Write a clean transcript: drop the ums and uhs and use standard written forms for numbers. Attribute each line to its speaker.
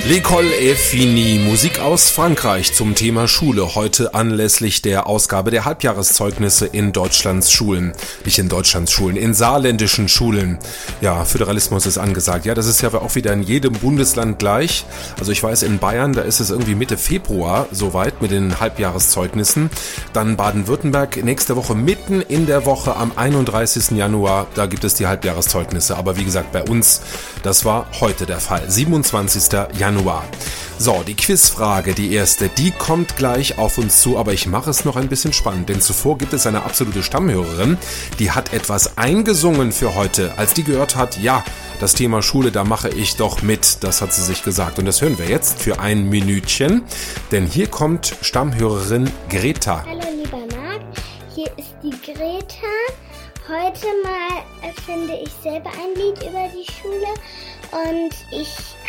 Speaker 1: L'école est finie. Musik aus Frankreich zum Thema Schule. Heute anlässlich der Ausgabe der Halbjahreszeugnisse in Deutschlands Schulen. Nicht in Deutschlands Schulen, in saarländischen Schulen. Ja, Föderalismus ist angesagt. Ja, das ist ja auch wieder in jedem Bundesland gleich. Also ich weiß, in Bayern, da ist es irgendwie Mitte Februar soweit mit den Halbjahreszeugnissen. Dann Baden-Württemberg nächste Woche mitten in der Woche am 31. Januar. Da gibt es die Halbjahreszeugnisse. Aber wie gesagt, bei uns, das war heute der Fall. 27. Januar. So, die Quizfrage, die erste, die kommt gleich auf uns zu, aber ich mache es noch ein bisschen spannend, denn zuvor gibt es eine absolute Stammhörerin, die hat etwas eingesungen für heute, als die gehört hat, ja, das Thema Schule, da mache ich doch mit, das hat sie sich gesagt und das hören wir jetzt für ein Minütchen, denn hier kommt Stammhörerin Greta.
Speaker 2: Hallo lieber Marc, hier ist die Greta. Heute mal finde ich selber ein Lied über die Schule und ich